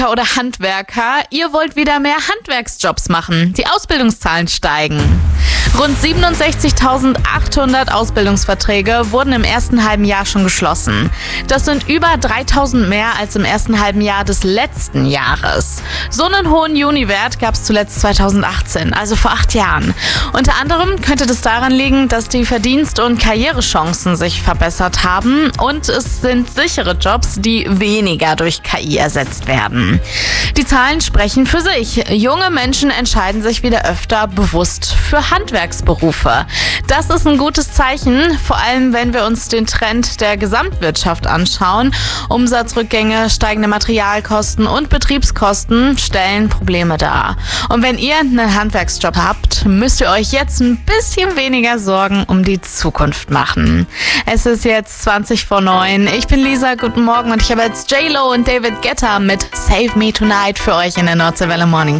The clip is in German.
oder Handwerker, ihr wollt wieder mehr Handwerksjobs machen. Die Ausbildungszahlen steigen. Rund 67.800 Ausbildungsverträge wurden im ersten halben Jahr schon geschlossen. Das sind über 3.000 mehr als im ersten halben Jahr des letzten Jahres. So einen hohen Juniwert gab es zuletzt 2018, also vor 8 Jahren. Unter anderem könnte das daran liegen, dass die Verdienst- und Karrierechancen sich verbessert haben und es sind sichere Jobs, die weniger durch KI ersetzt werden. Die Zahlen sprechen für sich. Junge Menschen entscheiden sich wieder öfter bewusst für Handwerksberufe. Das ist ein gutes Zeichen, vor allem wenn wir uns den Trend der Gesamtwirtschaft anschauen. Umsatzrückgänge, steigende Materialkosten und Betriebskosten stellen Probleme dar. Und wenn ihr einen Handwerksjob habt, müsst ihr euch jetzt ein bisschen weniger Sorgen um die Zukunft machen. Es ist jetzt 20:09. Ich bin Lisa, guten Morgen und ich habe jetzt J-Lo und David Guetta mit Save Me Tonight für euch in der Nordsee Welle Morning